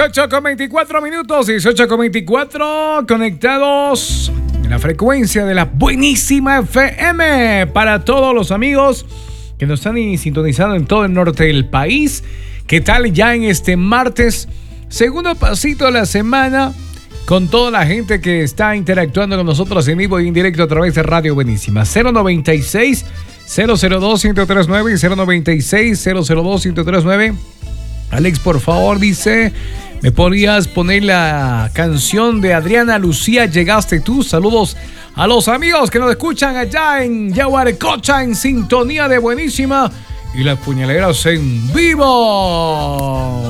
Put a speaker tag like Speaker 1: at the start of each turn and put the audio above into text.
Speaker 1: 8:24, 18:24, conectados en la frecuencia de la buenísima FM para todos los amigos que nos están sintonizando en todo el norte del país. ¿Qué tal ya en este martes? Segundo pasito de la semana con toda la gente que está interactuando con nosotros en vivo y en directo a través de Radio Buenísima. 096 002 1039 y 096 002 1039. Alex, por favor, dice, ¿me podrías poner la canción de Adriana Lucía, Llegaste tú? Saludos a los amigos que nos escuchan allá en Yaguarecocha, en sintonía de Buenísima y las puñaleras en vivo.